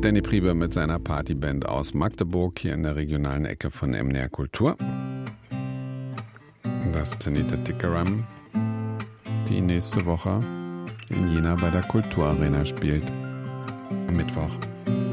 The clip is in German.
Danny Priebe mit seiner Partyband aus Magdeburg hier in der regionalen Ecke von MDR Kultur. Das Zenit Tikaram, die nächste Woche in Jena bei der Kulturarena spielt. Am Mittwoch.